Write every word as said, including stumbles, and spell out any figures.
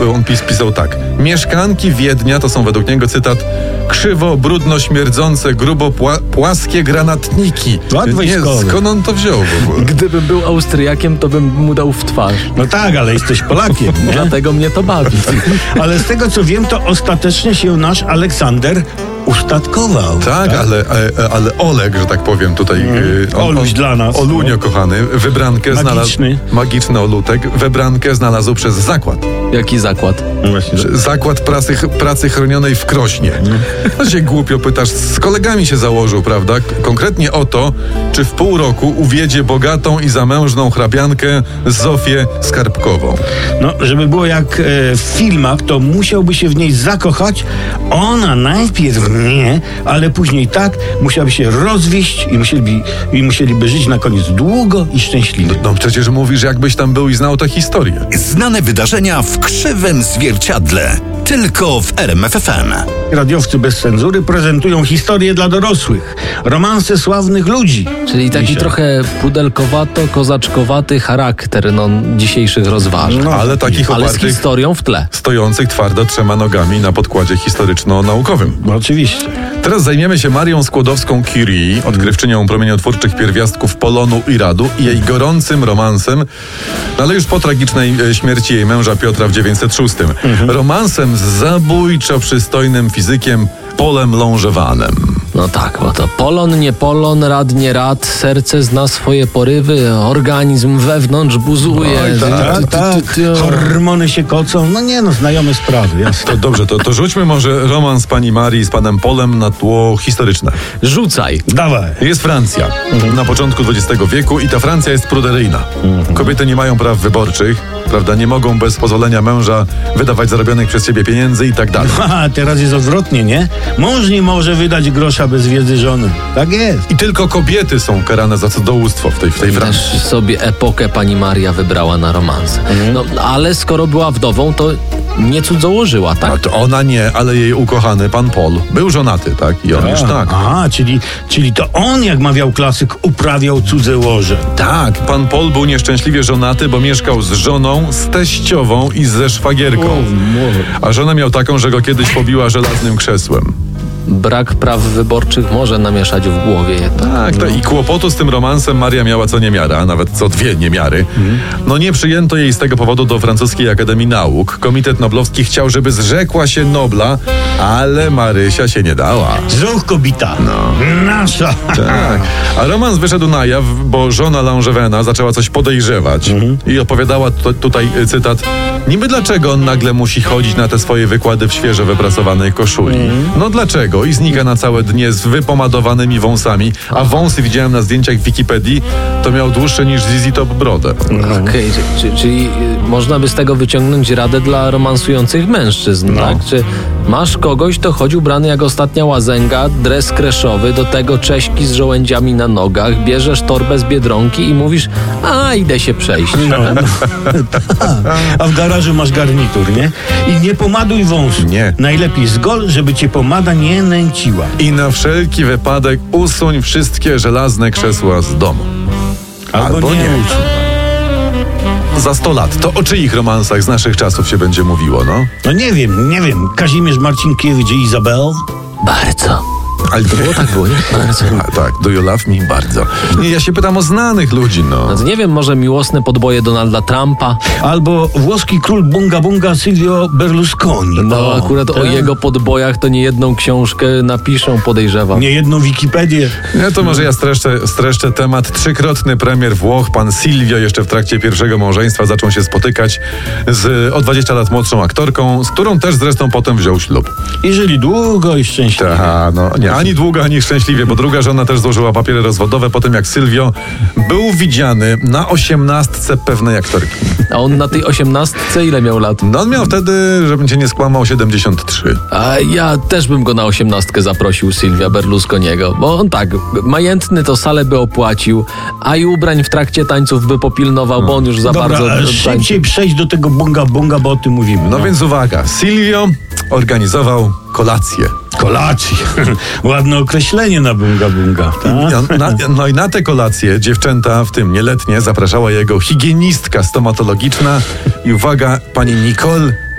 on pis, pisał tak. Mieszkanki Wiednia, to są według niego cytat, krzywo, brudno, śmierdzące, grubo, pła, płaskie granatniki. Nie, skąd on to wziął w ogóle? Gdybym był Austriakiem, to bym mu dał w twarz. No tak, ale jesteś Polakiem, nie? Dlatego mnie to bawi. Ale z tego co wiem, to ostatecznie się nasz Aleksander ustatkował. Tak, tak? Ale, ale, ale Oleg, że tak powiem tutaj... Mm. On, Oluś dla nas. Olunio, kochany, wybrankę Magiczny. znalazł... Magiczny Olutek. Wybrankę znalazł przez zakład. Jaki zakład? Właśnie. Zakład pracy, pracy chronionej w Krośnie. Mm. No się głupio pytasz, z kolegami się założył, prawda? Konkretnie o to, czy w pół roku uwiedzie bogatą i zamężną hrabiankę Zofię Skarbkową. No, żeby było jak e, w filmach, to musiałby się w niej zakochać. Ona najpierw nie, ale później tak, musiałaby się rozwieść i musieliby, i musieliby żyć na koniec długo i szczęśliwie. No przecież mówisz, jakbyś tam był i znał tę historię. Znane wydarzenia w krzywym zwierciadle. Tylko w R M F F M. Radiowcy bez cenzury prezentują historie dla dorosłych. Romanse sławnych ludzi. Czyli taki Dzisiaj. trochę pudelkowato-kozaczkowaty charakter no, dzisiejszych rozważań. No, ale takich ale z opartych, historią w tle. stojących twardo trzema nogami na podkładzie historyczno-naukowym. No, oczywiście. Teraz zajmiemy się Marią Skłodowską-Curie, odkrywczynią promieniotwórczych pierwiastków polonu i radu i jej gorącym romansem, no ale już po tragicznej śmierci jej męża Piotra w dziewięćset szóstym. Mhm. Romansem z zabójczo przystojnym fizykiem Polem Longevanem. No tak, bo to polon, nie polon, rad, nie rad, serce zna swoje porywy, organizm wewnątrz buzuje. Oj, tak, tak. Hormony się kocą. No nie no, znajome sprawy, jasne. To dobrze, to, to rzućmy może romans pani Marii z panem Polem na tło historyczne. Rzucaj. Dawaj. Jest Francja mhm. na początku dwudziestego wieku i ta Francja jest pruderyjna. Mhm. Kobiety nie mają praw wyborczych, prawda, nie mogą bez pozwolenia męża wydawać zarobionych przez siebie pieniędzy i tak dalej. A teraz jest odwrotnie, nie? Mąż nie może wydać grosza bez wiedzy żony. Tak jest. I tylko kobiety są karane za cudzołóstwo w tej, w tej Francji. Też sobie epokę pani Maria wybrała na romanse. Mhm. No, ale skoro była wdową, to nie cudzołożyła, tak? A to ona nie, ale jej ukochany pan Paul był żonaty, tak? I on A, już tak. Aha, czyli, czyli to on, jak mawiał klasyk, uprawiał cudze łoże. Tak, pan Paul był nieszczęśliwie żonaty, bo mieszkał z żoną, z teściową i ze szwagierką. A żonę miał taką, że go kiedyś pobiła żelaznym krzesłem. Brak praw wyborczych może namieszać w głowie jednak. Tak, no. I kłopotu z tym romansem Maria miała co niemiara, a nawet co dwie niemiary. Mhm. No nie przyjęto jej z tego powodu do Francuskiej Akademii Nauk. Komitet Noblowski chciał, żeby zrzekła się Nobla, ale Marysia się nie dała. Zuch kobita. No. Nasza. Tak. A romans wyszedł na jaw, bo żona Langevena zaczęła coś podejrzewać mhm. i opowiadała t- tutaj cytat: niby dlaczego on nagle musi chodzić na te swoje wykłady w świeżo wyprasowanej koszuli? Mhm. No dlaczego? I znika na całe dnie z wypomadowanymi wąsami, a wąsy widziałem na zdjęciach w Wikipedii, to miał dłuższe niż Z Z Top brodę. Okej, okay, czyli, czyli można by z tego wyciągnąć radę dla romansujących mężczyzn, no. tak? Czy masz kogoś, to chodź ubrany jak ostatnia łazęga, dres kreszowy, do tego cześki z żołędziami na nogach, bierzesz torbę z Biedronki i mówisz, a idę się przejść. No, no. A w garażu masz garnitur, nie? I nie pomaduj wąsu. Nie. Najlepiej zgol, żeby cię pomada nie nęciła. I na wszelki wypadek usuń wszystkie żelazne krzesła z domu. Albo, Albo nie. nie. Za sto lat. To o czyich romansach z naszych czasów się będzie mówiło, no? No nie wiem, nie wiem. Kazimierz Marcinkiewicz i Izabel? Bardzo. Ale to było tak, było, nie? Bardzo. A, tak, do you love me? Bardzo. Nie, ja się pytam o znanych ludzi, no. no nie wiem, może miłosne podboje Donalda Trumpa? Albo włoski król bunga bunga Silvio Berlusconi. No, no akurat tak. O jego podbojach to nie jedną książkę napiszą, podejrzewam. Nie jedną Wikipedię. Nie, to może ja streszczę, streszczę temat. Trzykrotny premier Włoch, pan Silvio, jeszcze w trakcie pierwszego małżeństwa zaczął się spotykać z o dwadzieścia lat młodszą aktorką, z którą też zresztą potem wziął ślub. I żyli długo i szczęśliwie. Ta, no nie. Ani długo, ani szczęśliwie, bo druga żona też złożyła papiery rozwodowe po tym, jak Sylwio był widziany na osiemnastce pewnej aktorki. A on na tej osiemnastce ile miał lat? No on miał wtedy, żebym cię nie skłamał, siedemdziesiąt trzy. A ja też bym go na osiemnastkę zaprosił, Silvia Berlusconiego, bo on tak, majętny to salę by opłacił, a i ubrań w trakcie tańców by popilnował, bo on już za Dobra, bardzo... ale szybciej przejść do tego bunga bunga, bo o tym mówimy. No, no więc uwaga, Silvio organizował kolację. Kolację. Ładne określenie na bunga bunga. Tak? No, na, no i na te kolacje dziewczęta, w tym nieletnie, zapraszała jego higienistka stomatologiczna i uwaga, pani Nicole